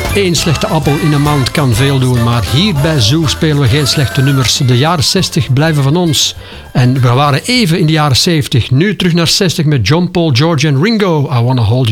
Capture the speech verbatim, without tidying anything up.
Eén slechte appel in een maand kan veel doen, maar hier bij Zoo spelen we geen slechte nummers. De jaren zestig blijven van ons. En we waren even in de jaren zeventig, nu terug naar zestig met John Paul, George en Ringo. I Wanna Hold You.